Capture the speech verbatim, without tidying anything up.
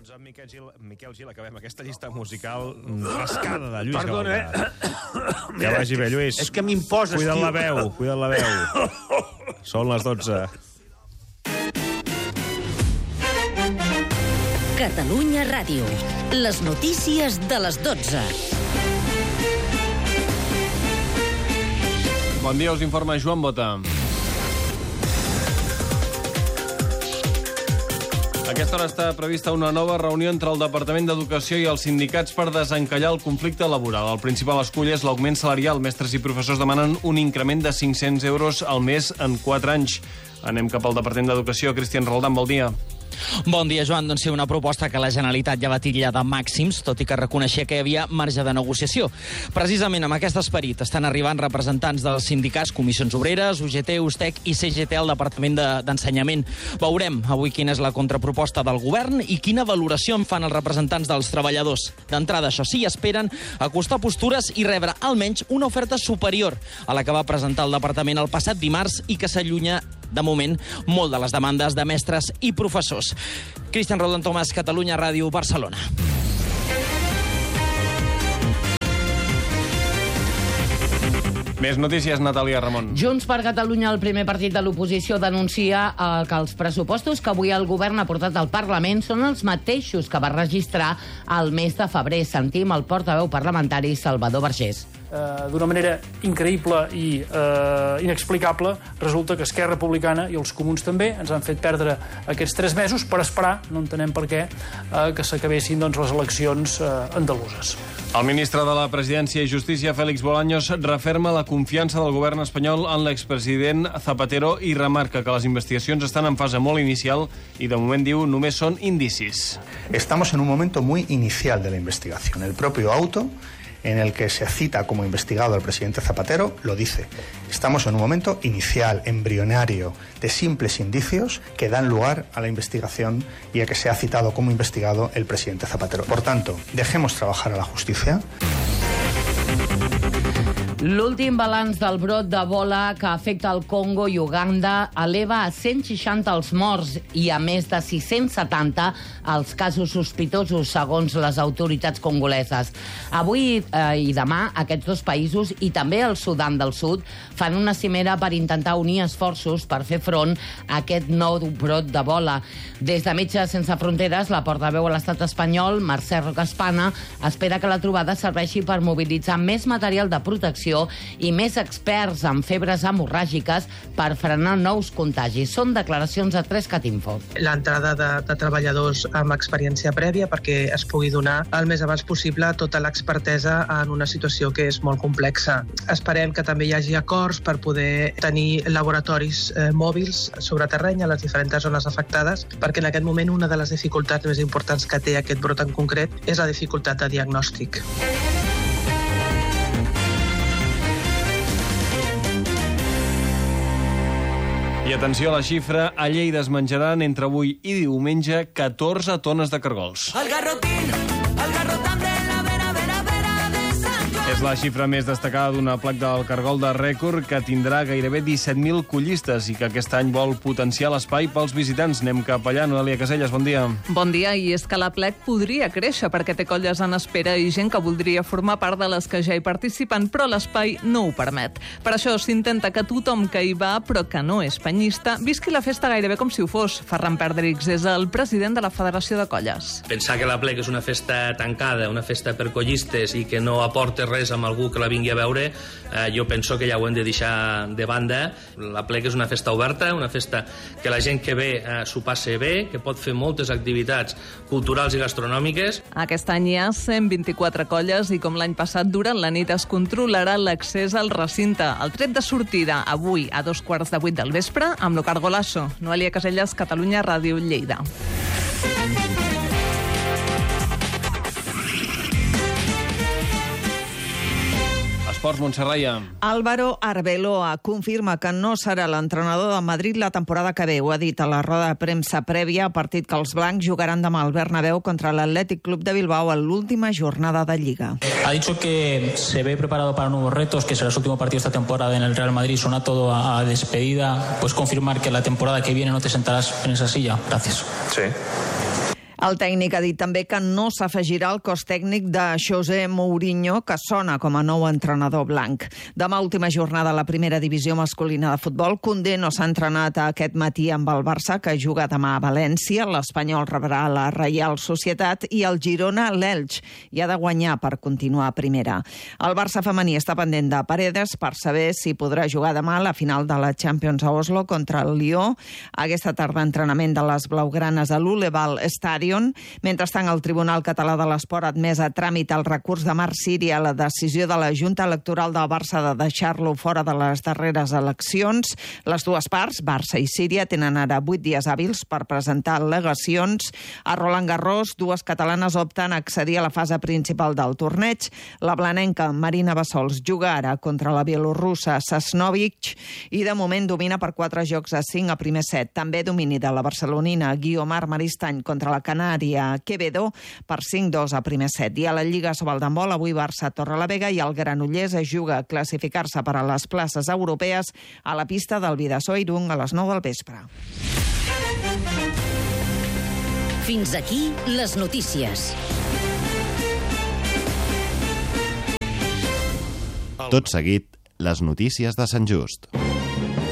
Doncs amb Miquel Gil, Miquel Gil acabem aquesta llista musical rascada de Lluís Perdona, Gavaldà. eh? Que vagi bé, Lluís. És que m'imposes, Cuida't tio. la veu, cuida't la veu. Són les dotze. Catalunya Ràdio. Les notícies de les dotze. Bon dia, us informa Joan Bota. A aquesta hora està prevista una nova reunió entre el Departament d'Educació i els sindicats per desencallar el conflicte laboral. El principal escull és l'augment salarial. Mestres i professors demanen un increment de cinc-cents euros al mes en quatre anys. Anem cap al Departament d'Educació. Cristian Roldán, bon dia. Bon dia, Joan. Doncs sí, una proposta que la Generalitat ja va titllar de màxims, tot i que reconeixia que hi havia marge de negociació. Precisament amb aquest esperit estan arribant representants dels sindicats, comissions obreres, U G T, U S T E C i C G T al Departament d'Ensenyament. Veurem avui quina és la contraproposta del govern i quina valoració en fan els representants dels treballadors. D'entrada, això sí, esperen acostar postures i rebre almenys una oferta superior a la que va presentar el departament el passat dimarts i que s'allunya de moment, molt de les demandes de mestres i professors. Cristian Roldán Tomàs, Catalunya Ràdio, Barcelona. Més notícies, Natàlia Ramon. Junts per Catalunya, el primer partit de l'oposició, denuncia eh, que els pressupostos que avui el govern ha portat al Parlament són els mateixos que va registrar al mes de febrer. Sentim el portaveu parlamentari Salvador Vergés. Uh, d'una manera increïble i uh, inexplicable, resulta que Esquerra Republicana i els comuns també ens han fet perdre aquests tres mesos per esperar, no entenem per què, uh, que s'acabessin doncs, les eleccions uh, andaluses. El ministre de la Presidència i Justícia, Félix Bolaños, referma la confiança del govern espanyol en l'expresident Zapatero i remarca que les investigacions estan en fase molt inicial i de moment diu només són indicis. Estamos en un momento muy inicial de la investigación. El propio auto en el que se cita como investigado al presidente Zapatero, lo dice. Estamos en un momento inicial, embrionario, de simples indicios que dan lugar a la investigación y a que sea citado como investigado el presidente Zapatero. Por tanto, dejemos trabajar a la justicia. L'últim balanç del brot d'Ebola que afecta el Congo i Uganda eleva a cent seixanta els morts i a més de sis-cents setanta els casos sospitosos, segons les autoritats congoleses. Avui eh, i demà aquests dos països i també el Sudan del Sud fan una cimera per intentar unir esforços per fer front a aquest nou brot d'Ebola. Des de Metges Sense Fronteres, la portaveu a l'estat espanyol, Mercè Rocaspana, espera que la trobada serveixi per mobilitzar més material de protecció i més experts en febres hemorràgiques per frenar nous contagis. Són declaracions a tres cat info. L'entrada de, de treballadors amb experiència prèvia perquè es pugui donar el més abans possible tota l'expertesa en una situació que és molt complexa. Esperem que també hi hagi acords per poder tenir laboratoris eh, mòbils sobre terreny a les diferents zones afectades, perquè en aquest moment una de les dificultats més importants que té aquest brot en concret és la dificultat de diagnòstic. I atenció a la xifra, a Lleida es menjaran entre avui i diumenge catorze tones de cargols. El garrotín, el garrotam de la vera, vera, vera de Sant Joan. És la xifra més destacada d'una plec del cargol de rècord que tindrà gairebé disset mil collistes i que aquest any vol potenciar l'espai pels visitants. Anem cap allà. Noelia Caselles, bon dia. Bon dia, i és que la plec podria créixer perquè té colles en espera i gent que voldria formar part de les que ja hi participen, però l'espai no ho permet. Per això s'intenta que tothom que hi va, però que no és penyista, visqui la festa gairebé com si ho fos. Ferran Perdrix és el president de la Federació de Colles. Pensar que la plec és una festa tancada, una festa per collistes i que no aporta res amb algú que la vingui a veure, eh, jo penso que ja ho hem de deixar de banda. La plec és una festa oberta, una festa que la gent que ve eh, s'ho passe bé, que pot fer moltes activitats culturals i gastronòmiques. Aquest any hi ha cent vint-i-quatre colles i com l'any passat, durant la nit es controlarà l'accés al recinte. El tret de sortida avui a dos quarts de vuit del vespre amb l'Ocar Golasso. Noelia Caselles, Catalunya Ràdio, Lleida. Esports, Montserraia. Álvaro Arbeloa confirma que no serà l'entrenador de Madrid la temporada que ve. Ho ha dit a la roda de premsa prèvia al partit que els blancs jugaran demà al Bernabéu contra l'Athletic Club de Bilbao a l'última jornada de Lliga. Ha dicho que se ve preparado para nuevos retos, que será su último partido esta temporada en el Real Madrid. Suena todo a, a despedida. ¿Puedes confirmar que la temporada que viene no te sentarás en esa silla? Gracias. Sí. El tècnic ha dit també que no s'afegirà al cos tècnic de José Mourinho, que sona com a nou entrenador blanc. Demà, última jornada a la primera divisió masculina de futbol. Koundé no s'ha entrenat aquest matí amb el Barça, que juga demà a València. L'Espanyol rebrà la Reial Societat i el Girona l'Elx, i ha de guanyar per continuar a primera. El Barça femení està pendent de Paredes per saber si podrà jugar demà a la final de la Champions a Oslo contra el Lió. Aquesta tarda, entrenament de les blaugranes a l'Uleval Stadium. Mentrestant, el Tribunal Català de l'Esport ha admès a tràmit el recurs de Marc Siri a la decisió de la Junta Electoral del Barça de deixar-lo fora de les darreres eleccions. Les dues parts, Barça i Síria, tenen ara vuit dies hàbils per presentar al·legacions. A Roland Garros, dues catalanes opten a accedir a la fase principal del torneig. La blanenca Marina Bassols juga ara contra la bielorrussa Sasnovic i de moment domina per quatre jocs a cinc a primer set. També domini de la barcelonina Guiomar Maristany contra la canària Quevedo per cinc dos a primer set. I a la Lliga sobre el d'handbol, avui Barça Torrelavega i el Granollers es juga a classificar-se per a les places europees a la pista del Vidasoa Irún a les nou del vespre. Fins aquí les notícies. Tot seguit, les notícies de Sant Just.